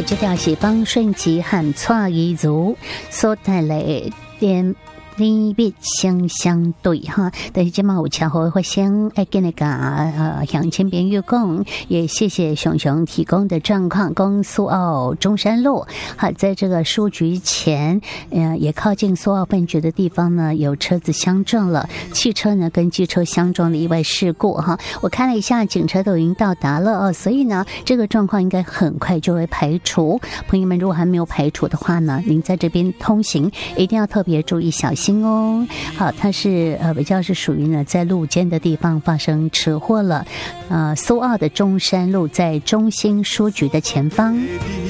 这条是方顺吉和蔡依如所带来的你必相相对哈，但是今嘛有巧合会先来跟那个向前边月讲，也谢谢熊熊提供的状况，公苏澳中山路，好，在这个书局前，也靠近苏澳分局的地方呢，有车子相撞了，汽车呢跟机车相撞的意外事故哈，我看了一下，警车都已经到达了哦，所以呢，这个状况应该很快就会排除。朋友们，如果还没有排除的话呢，您在这边通行一定要特别注意小心哦。好，它是比较是属于呢在路肩的地方发生车祸了，苏澳的中山路在中心书局的前方。